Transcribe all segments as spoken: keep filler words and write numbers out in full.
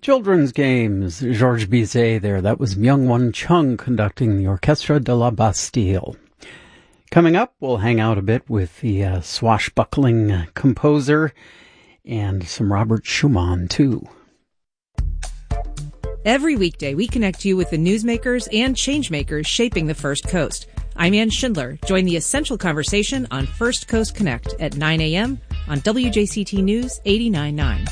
Children's games, Georges Bizet there. That was Myung-Won Chung conducting the Orchestre de la Bastille. Coming up, we'll hang out a bit with the uh, swashbuckling composer and some Robert Schumann, too. Every weekday, we connect you with the newsmakers and changemakers shaping the First Coast. I'm Ann Schindler. Join the essential conversation on First Coast Connect at nine a.m. on W J C T News eighty-nine point nine.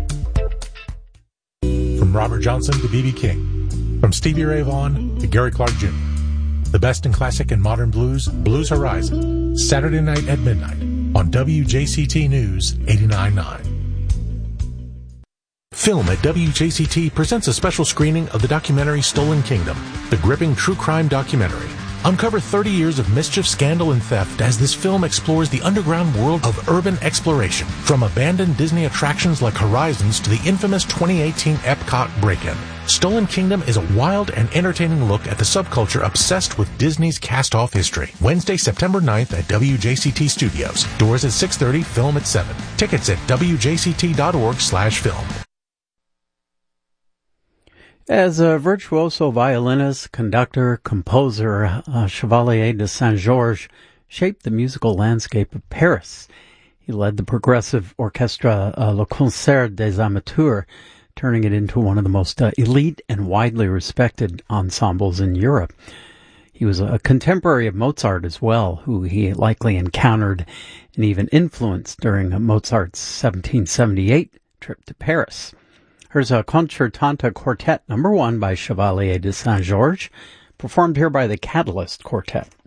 From Robert Johnson to B B King, from Stevie Ray Vaughan to Gary Clark Junior The best in classic and modern blues, Blues Horizon, Saturday night at midnight on W J C T News eighty-nine point nine. Film at W J C T presents a special screening of the documentary Stolen Kingdom, the gripping true crime documentary. Uncover thirty years of mischief, scandal, and theft as this film explores the underground world of urban exploration, from abandoned Disney attractions like Horizons to the infamous twenty eighteen Epcot break-in. Stolen Kingdom is a wild and entertaining look at the subculture obsessed with Disney's cast-off history. Wednesday, September ninth at W J C T Studios. Doors at six thirty, film at seven. Tickets at W J C T dot org slash film. As a virtuoso violinist, conductor, composer, uh, Chevalier de Saint-Georges shaped the musical landscape of Paris. He led the progressive orchestra uh, Le Concert des Amateurs, turning it into one of the most uh, elite and widely respected ensembles in Europe. He was a contemporary of Mozart as well, who he likely encountered and even influenced during Mozart's seventeen seventy-eight trip to Paris. Here's a Concertanta Quartet number one by Chevalier de Saint-Georges, performed here by the Catalyst Quartet.